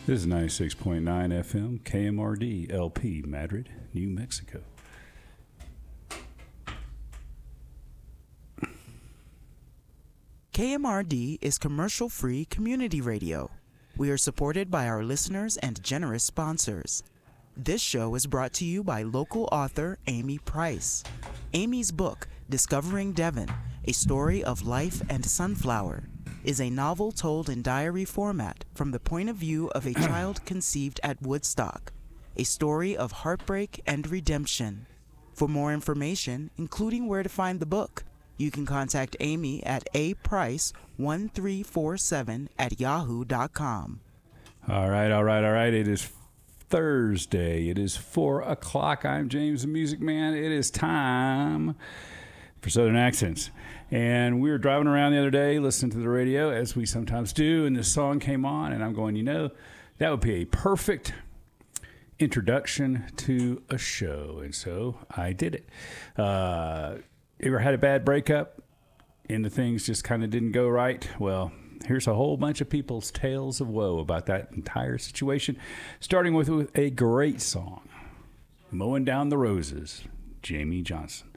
This is 96.9 FM, KMRD, LP, Madrid, New Mexico. KMRD is commercial-free community radio. We are supported by our listeners and generous sponsors. This show is brought to you by local author Amy Price. Amy's book, Discovering Devon, A Story of Life and Sunflower, is a novel told in diary format from the point of view of a child conceived at Woodstock, a story of heartbreak and redemption. For more information, including where to find the book, you can contact Amy at aprice1347@yahoo.com. All right. It is Thursday. It is 4 o'clock. I'm James the Music Man. It is time for Southern Accents. And we were driving around the other day listening to the radio, as we sometimes do, and this song came on, and I'm going, that would be a perfect introduction to a show. And so I did it. Ever had a bad breakup and the things just kind of didn't go right? Well, here's a whole bunch of people's tales of woe about that entire situation, starting with a great song, Mowing Down the Roses, Jamie Johnson.